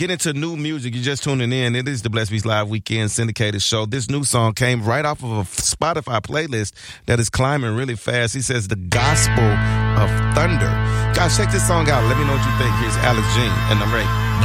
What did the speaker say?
Get into new music. You're just tuning in. It is the Blessed Beats Live Weekend syndicated show. This new song came right off of a Spotify playlist that is climbing really fast. He says, The Gospel of Thunder. Guys, check this song out. Let me know what you think. Here's Alex Jean and number 8.